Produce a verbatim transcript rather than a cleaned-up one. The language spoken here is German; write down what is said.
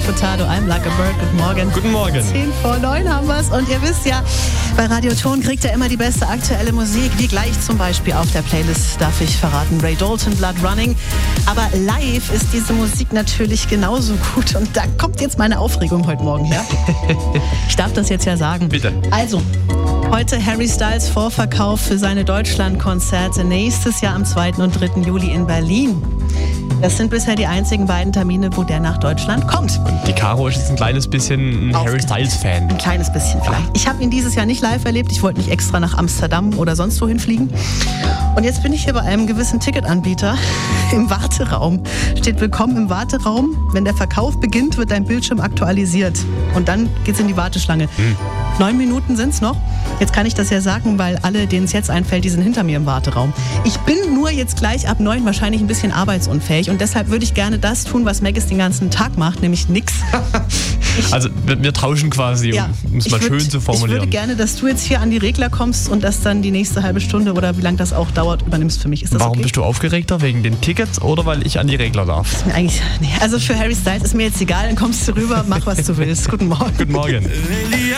Furtado, I'm Like a Bird. Guten Morgen. Guten Morgen. Zehn vor neun haben wir es. Und ihr wisst ja, bei Radio Ton kriegt ihr immer die beste aktuelle Musik. Wie gleich zum Beispiel auf der Playlist, darf ich verraten, Ray Dalton, Blood Running. Aber live ist diese Musik natürlich genauso gut. Und da kommt jetzt meine Aufregung heute Morgen her. Ich darf das jetzt ja sagen. Bitte. Also, heute Harry Styles Vorverkauf für seine Deutschlandkonzerte. Nächstes Jahr am zweiten und dritten Juli in Berlin. Das sind bisher die einzigen beiden Termine, wo der nach Deutschland kommt. Und die Caro ist jetzt ein kleines bisschen ein Auf- Harry Styles-Fan. Ein kleines bisschen vielleicht. Ich habe ihn dieses Jahr nicht live erlebt. Ich wollte nicht extra nach Amsterdam oder sonst wohin fliegen. Und jetzt bin ich hier bei einem gewissen Ticketanbieter im Warteraum. Steht Willkommen im Warteraum. Wenn der Verkauf beginnt, wird dein Bildschirm aktualisiert. Und dann geht's in die Warteschlange. Hm. Neun Minuten sind's noch. Jetzt kann ich das ja sagen, weil alle, denen es jetzt einfällt, die sind hinter mir im Warteraum. Ich bin nur jetzt gleich ab neun wahrscheinlich ein bisschen arbeitsunfähig. Und deshalb würde ich gerne das tun, was Maggis den ganzen Tag macht, nämlich nix. Ich, Also wir, wir tauschen quasi, ja, um es mal ich würd, schön zu formulieren. Ich würde gerne, dass du jetzt hier an die Regler kommst und das dann die nächste halbe Stunde oder wie lange das auch dauert, übernimmst für mich. Ist das Warum okay? bist du aufgeregter? Wegen den Tickets oder weil ich an die Regler darf? Ist mir eigentlich, nee, also für Harry Styles ist mir jetzt egal, dann kommst du rüber, mach was du willst. Guten Morgen. Guten Morgen.